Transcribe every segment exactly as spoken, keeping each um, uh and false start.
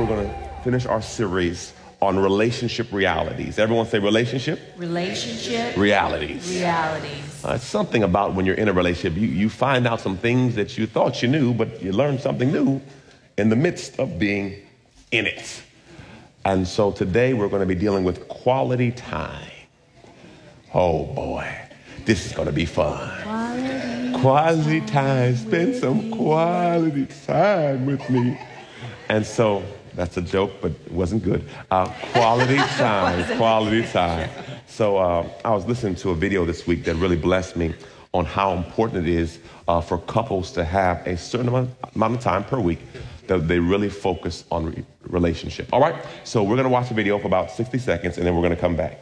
we're going to finish our series on relationship realities. Everyone say relationship? Relationship. Realities. Realities. Uh, it's something about when you're in a relationship, you, you find out some things that you thought you knew, but you learn something new in the midst of being in it. And so today we're going to be dealing with quality time. Oh boy, this is going to be fun. Quality, quality time. Spend some quality time with me. And so that's a joke, but it wasn't good. Uh, quality time, quality time. So uh, I was listening to a video this week that really blessed me on how important it is uh, for couples to have a certain amount, amount of time per week that they really focus on re- relationship. All right, so we're going to watch the video for about sixty seconds, and then we're going to come back.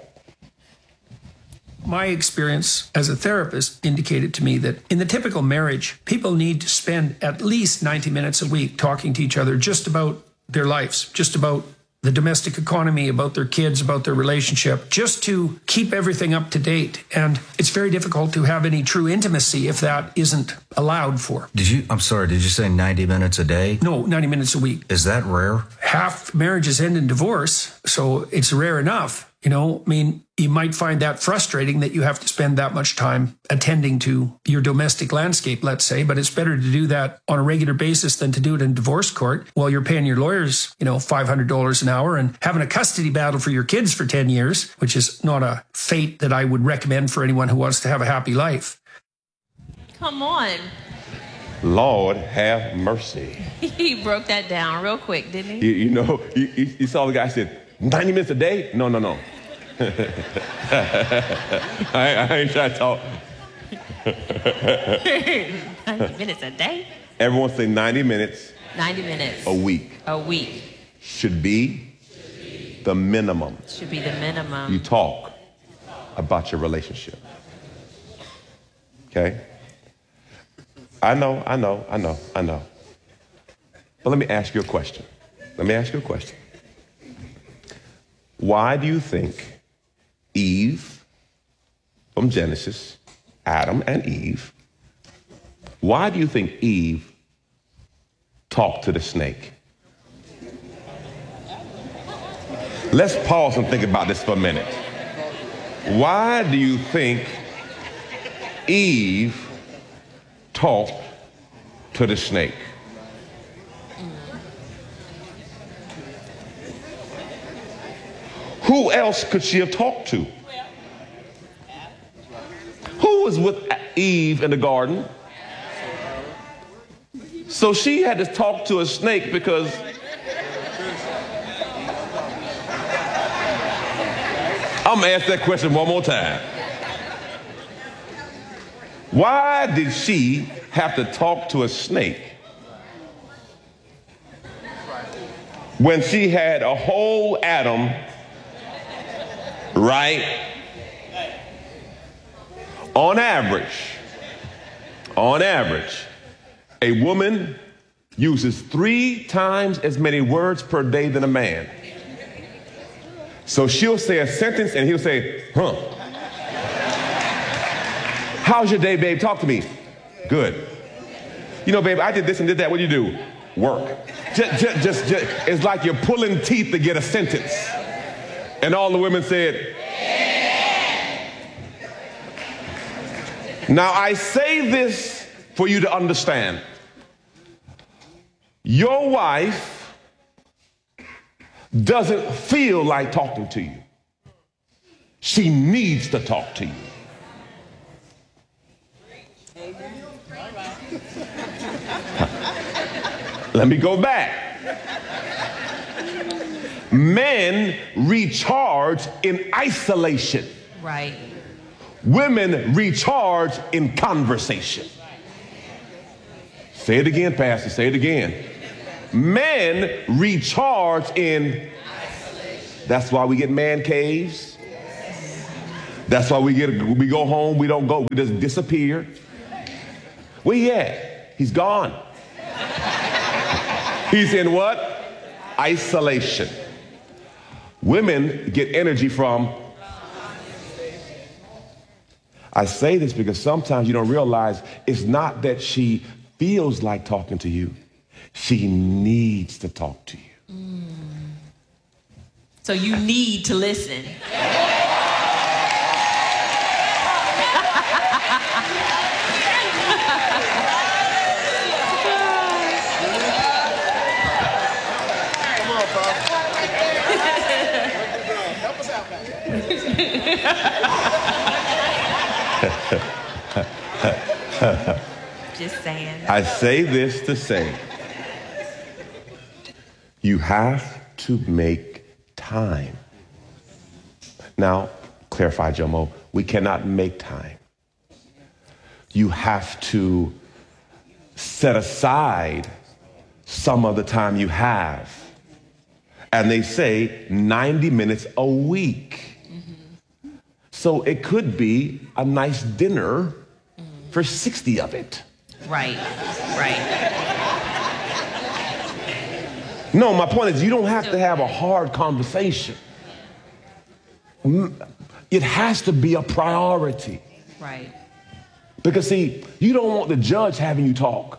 My experience as a therapist indicated to me that in the typical marriage, people need to spend at least ninety minutes a week talking to each other just about their lives, just about the domestic economy, about their kids, about their relationship, just to keep everything up to date. And it's very difficult to have any true intimacy if that isn't allowed for. Did you, I'm sorry, did you say ninety minutes a day? No, ninety minutes a week. Is that rare? Half marriages end in divorce, so it's rare enough. You know, I mean, you might find that frustrating that you have to spend that much time attending to your domestic landscape, let's say, but it's better to do that on a regular basis than to do it in divorce court while you're paying your lawyers, you know, five hundred dollars an hour and having a custody battle for your kids for ten years, which is not a fate that I would recommend for anyone who wants to have a happy life. Come on. Lord have mercy. He broke that down real quick, didn't he? You, you know, you, you, you saw the guy said, ninety minutes a day? No, no, no. I, I ain't trying to talk. ninety minutes a day? Everyone say ninety minutes. ninety minutes. A week. A week. Should be the minimum. Should be the minimum. You talk about your relationship. Okay? I know, I know, I know, I know. But let me ask you a question. Let me ask you a question. Why do you think Eve from Genesis, Adam and Eve, why do you think Eve talked to the snake? Let's pause and think about this for a minute. Why do you think Eve talked to the snake? Who else could she have talked to? Who was with Eve in the garden? So she had to talk to a snake because I'm gonna ask that question one more time. Why did she have to talk to a snake when she had a whole Adam? Right? On average, on average, a woman uses three times as many words per day than a man. So she'll say a sentence and he'll say, huh. How's your day, babe? Talk to me. Good. You know, babe, I did this and did that. What do you do? Work. Just, just, just, just, it's like you're pulling teeth to get a sentence. And all the women said, yeah. Now I say this for you to understand. Your wife doesn't feel like talking to you. She needs to talk to you. Let me go back. Men recharge in isolation. Right. Women recharge in conversation. Say it again, Pastor. Say it again. Men recharge in isolation. That's why we get man caves. That's why we get we go home. We don't go. We just disappear. Where he at? He's gone. He's in what? Isolation. Women get energy from. I say this because sometimes you don't realize it's not that she feels like talking to you. She needs to talk to you. Mm. So you need to listen. Just saying. I say this to say, you have to make time. Now, clarify, Jomo, we cannot make time. You have to set aside some of the time you have. And they say ninety minutes a week. Mm-hmm. So it could be a nice dinner mm-hmm. for sixty of it. Right, right. No, my point is you don't have to have a hard conversation. It has to be a priority. Right. Because see, you don't want the judge having you talk.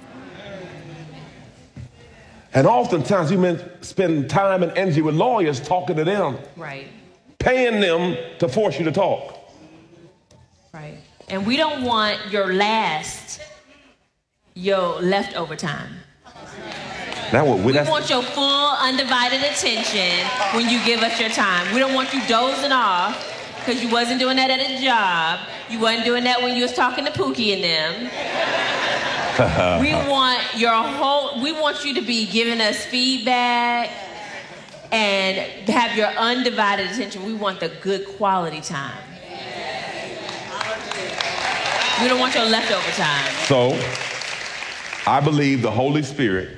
And oftentimes you spend time and energy with lawyers talking to them. Right. Paying them to force you to talk. Right. And we don't want your last, your leftover time. That what, we want your full undivided attention when you give us your time. We don't want you dozing off because you wasn't doing that at a job. You wasn't doing that when you was talking to Pookie and them. We want your whole, we want you to be giving us feedback and have your undivided attention. We want the good quality time. We don't want your leftover time. So, I believe the Holy Spirit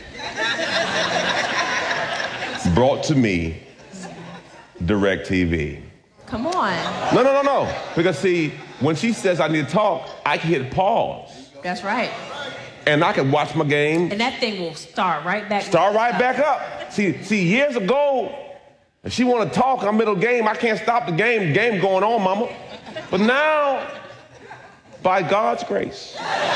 brought to me DirecTV. Come on. No, no, no, no. Because see, when she says I need to talk, I can hit pause. That's right. And I can watch my game. And that thing will start right back. Start right back up. See, see, years ago, if she want to talk, I'm middle game. I can't stop the game. The game going on, mama. But now, by God's grace,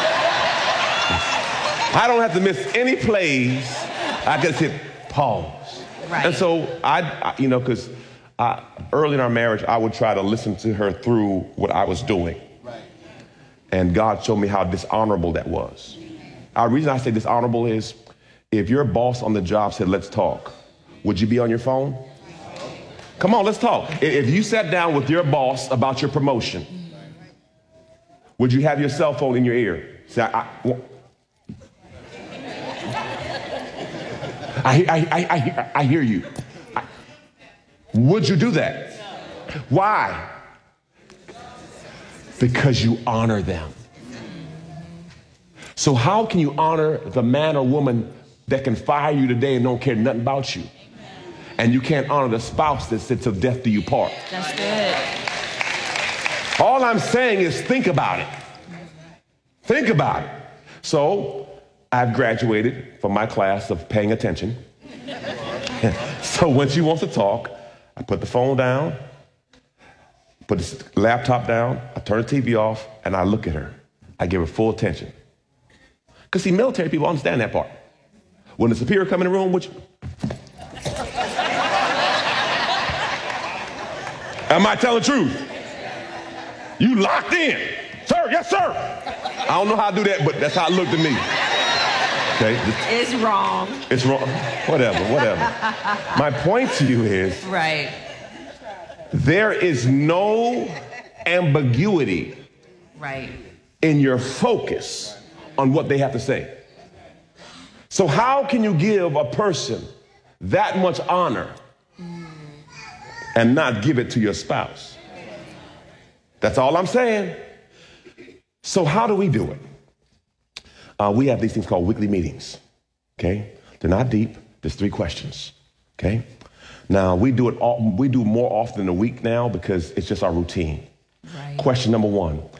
I don't have to miss any plays. I can hit pause. Right. And so I, I you know, because early in our marriage, I would try to listen to her through what I was doing. Right. And God showed me how dishonorable that was. Our reason I say dishonorable is if your boss on the job said, let's talk, would you be on your phone? Come on, let's talk. If you sat down with your boss about your promotion, would you have your cell phone in your ear? Say, I, I, I, I, I, I hear you. I, would you do that? Why? Because you honor them. So how can you honor the man or woman that can fire you today and don't care nothing about you? And you can't honor the spouse that said till death do you part. That's good. All I'm saying is think about it. Think about it. So I've graduated from my class of paying attention. So when she wants to talk, I put the phone down, put the laptop down, I turn the T V off, and I look at her. I give her full attention. Because see, military people understand that part. When the superior come in the room, which am I telling the truth? You locked in. Sir, yes, sir. I don't know how to do that, but that's how it looked to me. Okay? It's wrong. It's wrong. Whatever, whatever. My point to you is, right. There is no ambiguity right. in your focus on what they have to say. So how can you give a person that much honor mm. and not give it to your spouse? That's all I'm saying. So how do we do it? Uh, we have these things called weekly meetings, okay? They're not deep. There's three questions, okay? Now, we do it all, we do more often than a week now because it's just our routine. Right. Question number one,